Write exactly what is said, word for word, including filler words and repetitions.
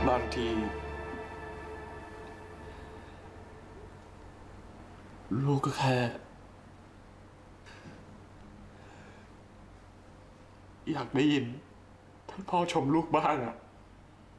บางทีลูกก็แค่อยากได้ยินท่านพ่อชมลูกบ้างอะ